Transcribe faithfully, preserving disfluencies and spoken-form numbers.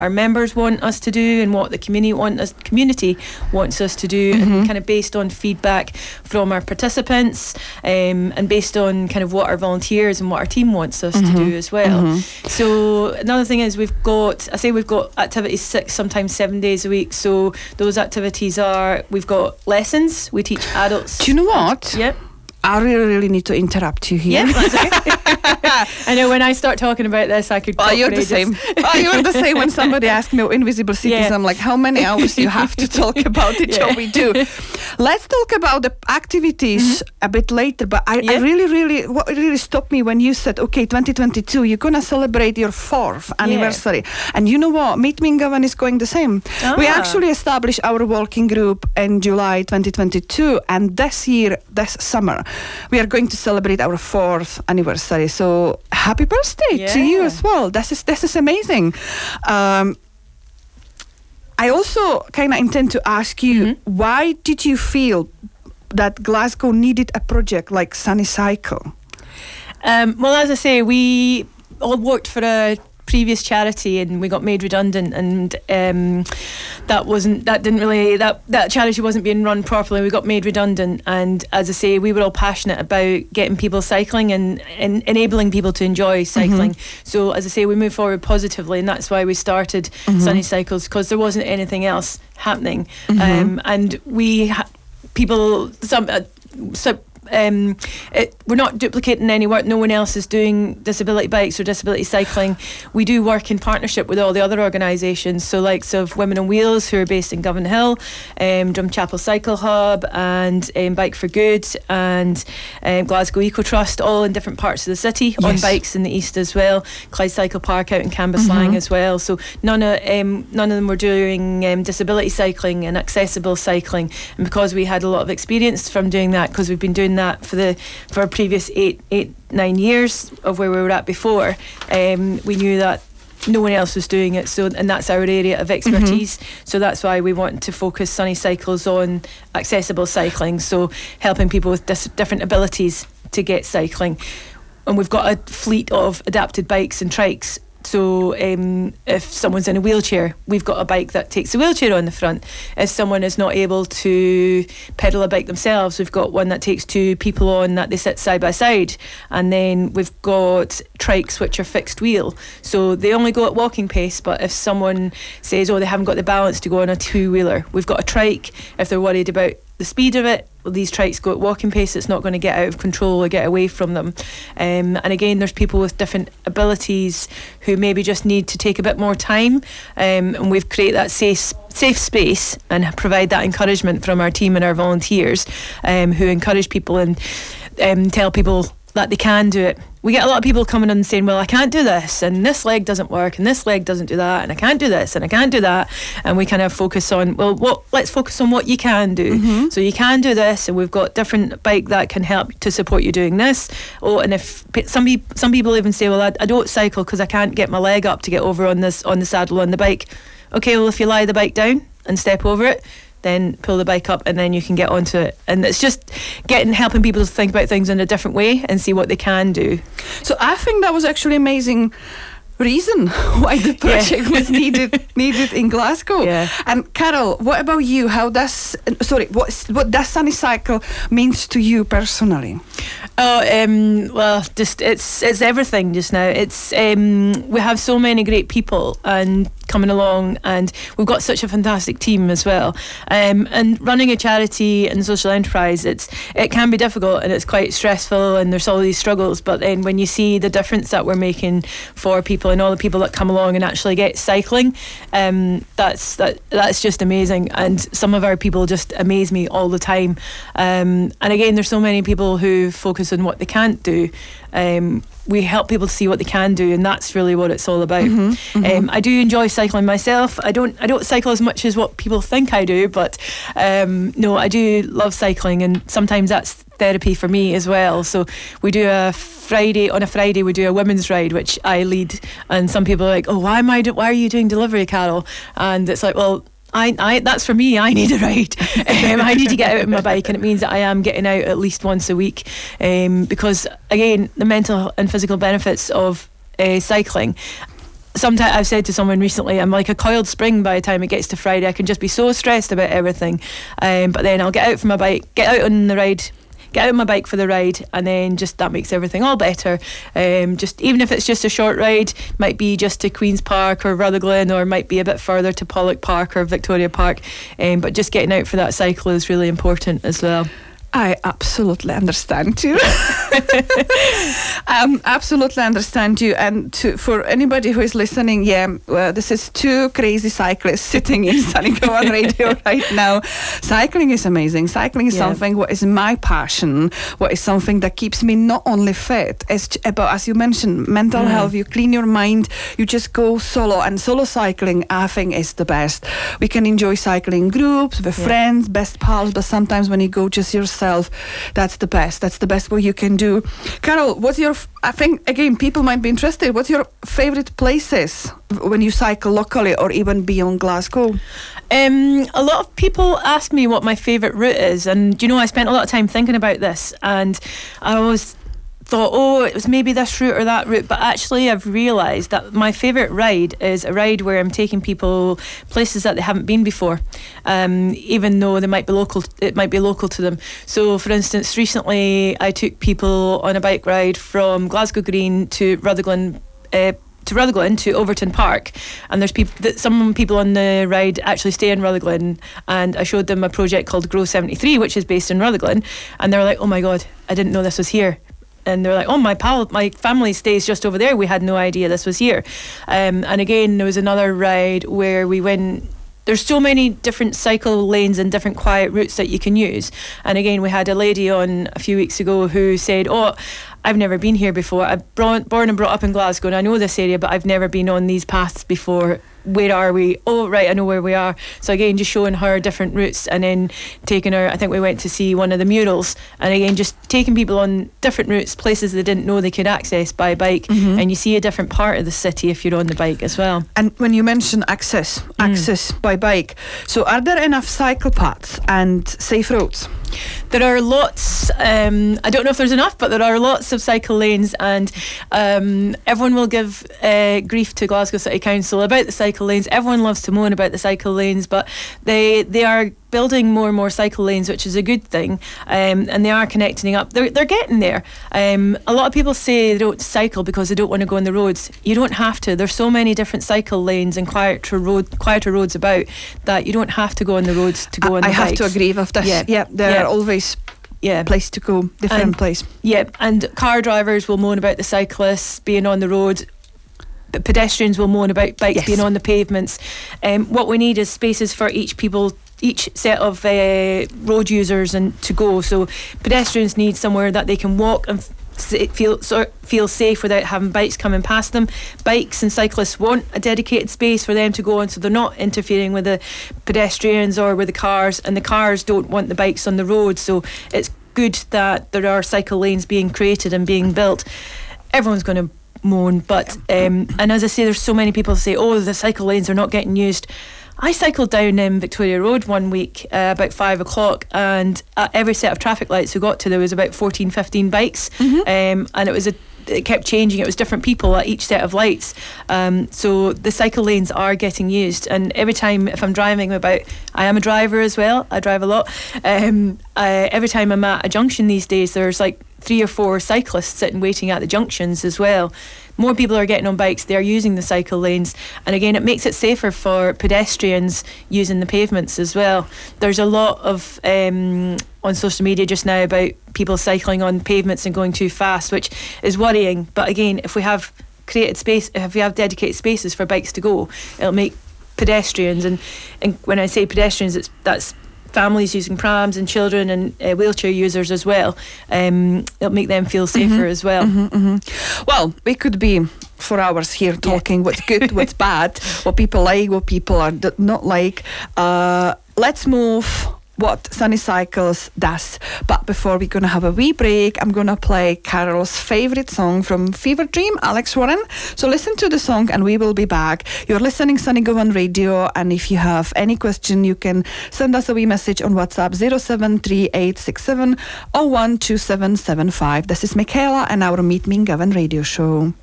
our members want us to do and what the community want us community wants us to do, mm-hmm. and kind of based on feedback from our participants, um, and based on kind of what our volunteers and what our team wants us mm-hmm. to do as well. Mm-hmm. So another thing is we've got, I say we've got activities six, sometimes seven days a week. So those activities are, we've got lessons, we teach adults. Do you know what? Yep. I really, really need to interrupt you here. Yeah, that's okay. I know when I start talking about this, I could. Oh, you're the same. Oh, you're the same. When somebody asks me, oh, Invisible Cities, yeah. I'm like, how many hours you have to talk about the yeah. job we do? Let's talk about the activities mm-hmm. a bit later. But I, yeah. I really, really, what really stopped me when you said, okay, twenty twenty-two, you're gonna celebrate your fourth anniversary, yeah. and you know what? Meet Me in Govan is going the same. Ah. We actually established our working group in July twenty twenty-two, and this year, this summer, we are going to celebrate our fourth anniversary. So happy birthday yeah. to you as well. This is this is amazing. Um, I also kind of intend to ask you, mm-hmm. why did you feel that Glasgow needed a project like Sunny Cycle? Um, well, as I say, we all worked for a previous charity and we got made redundant, and um, that wasn't that didn't really that that charity wasn't being run properly. We got made redundant, and as I say, we were all passionate about getting people cycling and, and enabling people to enjoy cycling. Mm-hmm. So as I say, we moved forward positively, and that's why we started mm-hmm. Sunny Cycles, because there wasn't anything else happening. Mm-hmm. um, and we ha- people some uh, so Um, it, we're not duplicating any work. No one else is doing disability bikes or disability cycling. We do work in partnership with all the other organisations, so likes of Women on Wheels, who are based in Govan Hill, um, Drumchapel Cycle Hub, and um, Bike for Good, and um, Glasgow Eco Trust, all in different parts of the city, yes. on bikes in the east as well. Clyde Cycle Park out in Cambuslang mm-hmm. as well. So none of um, none of them were doing um, disability cycling and accessible cycling, and because we had a lot of experience from doing that, because we've been doing that for the for our previous eight eight nine years of where we were at before, um, we knew that no one else was doing it, so and that's our area of expertise. Mm-hmm. So that's why we want to focus Sunny Cycles on accessible cycling, so helping people with dis- different abilities to get cycling. And we've got a fleet of adapted bikes and trikes. So um, if someone's in a wheelchair, we've got a bike that takes the wheelchair on the front. If someone is not able to pedal a bike themselves, we've got one that takes two people on, that they sit side by side. And then we've got trikes which are fixed wheel, so they only go at walking pace. But if someone says, oh, they haven't got the balance to go on a two-wheeler, we've got a trike. If they're worried about the speed of it, well, these trikes go at walking pace, it's not going to get out of control or get away from them. Um, and again, there's people with different abilities who maybe just need to take a bit more time, um, and we've created that safe safe space and provide that encouragement from our team and our volunteers, um, who encourage people and um, tell people that they can do it. We get a lot of people coming in and saying, well, I can't do this, and this leg doesn't work, and this leg doesn't do that, and I can't do this, and I can't do that. And we kind of focus on, well, what? let's focus on what you can do. Mm-hmm. So you can do this, and we've got different bike that can help to support you doing this. Oh, and if some, pe- some people even say, well, I, I don't cycle because I can't get my leg up to get over on this on the saddle on the bike. Okay, well, if you lie the bike down and step over it, then pull the bike up and then you can get onto it. And it's just getting helping people to think about things in a different way and see what they can do. So I think that was actually amazing reason why the project yeah. was needed needed in Glasgow. Yeah. And Carol, what about you? How does sorry, what what does Sunny Cycle means to you personally? Oh, um, well, just it's it's everything just now. It's um, we have so many great people and coming along, and we've got such a fantastic team as well. Um, and running a charity and social enterprise, it's it can be difficult and it's quite stressful, and there's all these struggles. But then when you see the difference that we're making for people and all the people that come along and actually get cycling, um, that's that that's just amazing. And some of our people just amaze me all the time. Um, and again, there's so many people who focus on what they can't do. Um, we help people to see what they can do, and that's really what it's all about. Mm-hmm, mm-hmm. Um, I do enjoy cycling myself. I don't I don't cycle as much as what people think I do, but um, no, I do love cycling, and sometimes that's therapy for me as well. So we do a Friday on a Friday we do a women's ride, which I lead, and some people are like, oh, why am I do- why are you doing delivery, Carol? And it's like, well, I, I that's for me. I need a ride. um, I need to get out on my bike, and it means that I am getting out at least once a week, um, because again, the mental and physical benefits of uh, cycling sometimes I've said to someone recently, I'm like a coiled spring by the time it gets to Friday. I can just be so stressed about everything. Um, but then I'll get out from my bike, get out on the ride, get out on my bike for the ride, and then just that makes everything all better. Um, just even if it's just a short ride, might be just to Queen's Park or Rutherglen, or might be a bit further to Pollock Park or Victoria Park. Um, but just getting out for that cycle is really important as well. I absolutely understand you. um, absolutely understand you. And to, for anybody who is listening, yeah, well, this is two crazy cyclists sitting in Sunny Go on radio right now. Cycling is amazing. Cycling is yeah. something what is my passion, what is something that keeps me not only fit, as, about, as you mentioned, mental mm. health, you clean your mind, you just go solo. And solo cycling, I think, is the best. We can enjoy cycling groups with yeah. friends, best pals, but sometimes when you go just yourself, that's the best. That's the best what you can do. Carol, what's your, I think, again, people might be interested, what's your favourite places when you cycle locally or even beyond Glasgow? Um, a lot of people ask me what my favourite route is, and you know, I spent a lot of time thinking about this, and I always thought, oh, it was maybe this route or that route, but actually I've realised that my favourite ride is a ride where I'm taking people places that they haven't been before, um, even though they might be local, it might be local to them. So for instance, recently I took people on a bike ride from Glasgow Green to Rutherglen, uh, to Rutherglen to Overton Park, and there's people that some people on the ride actually stay in Rutherglen, and I showed them a project called Grow seventy-three, which is based in Rutherglen, and they were like, oh my god, I didn't know this was here. And they're like, oh, my pal, my family stays just over there. We had no idea this was here. Um, and again, there was another ride where we went. There's so many different cycle lanes and different quiet routes that you can use. And again, we had a lady on a few weeks ago who said, oh, I've never been here before. I'm born and brought up in Glasgow, and I know this area, but I've never been on these paths before. Where are we? Oh, right, I know where we are. So again, just showing her different routes, and then taking her, I think we went to see one of the murals, and again, just taking people on different routes, places they didn't know they could access by bike, mm-hmm. and you see a different part of the city if you're on the bike as well. And when you mention access, mm. access by bike, so are there enough cycle paths and safe roads? There are lots, um, I don't know if there's enough, but there are lots of cycle lanes, and um, everyone will give uh, grief to Glasgow City Council about the cycle lanes. Everyone loves to moan about the cycle lanes, but they they are building more and more cycle lanes, which is a good thing, um, and they are connecting up. They're, they're getting there. Um, a lot of people say they don't cycle because they don't want to go on the roads. You don't have to. There's so many different cycle lanes and quieter, road, quieter roads about that you don't have to go on the roads to go I, on the I bikes. have to agree with this. Yeah, yeah there yeah. are always yeah. place to go, different and, place. Yeah, and car drivers will moan about the cyclists being on the road. But pedestrians will moan about bikes yes. being on the pavements. Um, what we need is spaces for each people, each set of uh, road users, and to go. So pedestrians need somewhere that they can walk and f- feel so, feel safe without having bikes coming past them. Bikes and cyclists want a dedicated space for them to go on, so they're not interfering with the pedestrians or with the cars, and the cars don't want the bikes on the road. So it's good that there are cycle lanes being created and being built. Everyone's going to moan, but um, and as I say, there's so many people say, oh, the cycle lanes are not getting used. I cycled down um, Victoria Road one week uh, about five o'clock, and at every set of traffic lights we got to, there was about fourteen, fifteen bikes, mm-hmm. um, and it was a it kept changing. It was different people at each set of lights, um, so the cycle lanes are getting used. And every time, if I'm driving about, I am a driver as well, I drive a lot, um, I, every time I'm at a junction these days, there's like three or four cyclists sitting waiting at the junctions as well. More people are getting on bikes, they're using the cycle lanes, and again, it makes it safer for pedestrians using the pavements as well. There's a lot of um, on social media just now about people cycling on pavements and going too fast, which is worrying. But again, if we have created space, if we have dedicated spaces for bikes to go, it'll make pedestrians, and, and when I say pedestrians, it's that's families using prams and children and uh, wheelchair users as well. Um, it'll make them feel safer mm-hmm. as well. Mm-hmm, mm-hmm. Well, we could be for hours here talking yeah. what's good, what's bad, what people like, what people are d- not like. Uh, let's move what Sunny Cycles does. But before we're going to have a wee break, I'm going to play Carol's favourite song from Fever Dream, Alex Warren. So listen to the song and we will be back. You're listening Sunny Go on Radio, and if you have any question, you can send us a wee message on WhatsApp zero seven three eight six seven zero one two seven seven five. This is Michaela and our Meet Me in Govan radio show.